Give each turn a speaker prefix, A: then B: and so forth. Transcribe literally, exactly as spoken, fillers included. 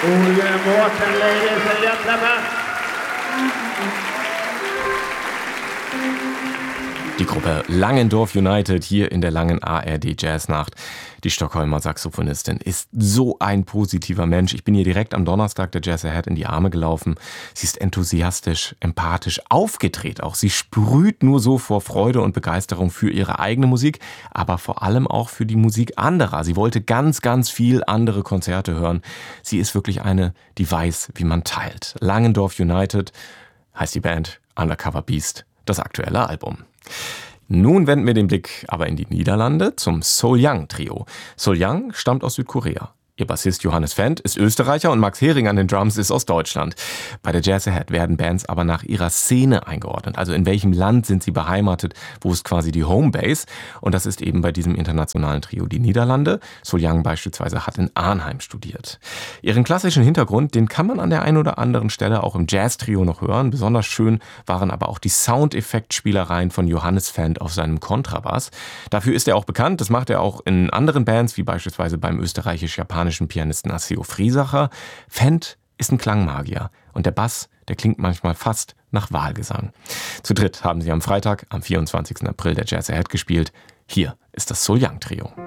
A: Ole Morten, ladies and gentlemen.
B: Die Gruppe Langendorf United hier in der langen A R D Jazznacht. Die Stockholmer Saxophonistin ist so ein positiver Mensch. Ich bin ihr direkt am Donnerstag der Jazz Ahead in die Arme gelaufen. Sie ist enthusiastisch, empathisch, aufgedreht auch. Sie sprüht nur so vor Freude und Begeisterung für ihre eigene Musik, aber vor allem auch für die Musik anderer. Sie wollte ganz, ganz viel andere Konzerte hören. Sie ist wirklich eine, die weiß, wie man teilt. Langendorf United heißt die Band, Undercover Beast, das aktuelle Album. Nun wenden wir den Blick aber in die Niederlande zum Sol-Yang Trio. Sol-Yang stammt aus Südkorea. Ihr Bassist Johannes Fendt ist Österreicher und Max Hering an den Drums ist aus Deutschland. Bei der Jazz Ahead werden Bands aber nach ihrer Szene eingeordnet. Also in welchem Land sind sie beheimatet, wo ist quasi die Homebase. Und das ist eben bei diesem internationalen Trio die Niederlande. Sol-Yang beispielsweise hat in Arnheim studiert. Ihren klassischen Hintergrund, den kann man an der einen oder anderen Stelle auch im Jazz-Trio noch hören. Besonders schön waren aber auch die Soundeffektspielereien von Johannes Fendt auf seinem Kontrabass. Dafür ist er auch bekannt. Das macht er auch in anderen Bands, wie beispielsweise beim österreichisch-japanischen Pianisten Aseo Friesacher. Fendt ist ein Klangmagier und der Bass, der klingt manchmal fast nach Wahlgesang. Zu dritt haben sie am Freitag, am vierundzwanzigsten April der Jazz Ahead gespielt. Hier ist das Sol-Yang Trio.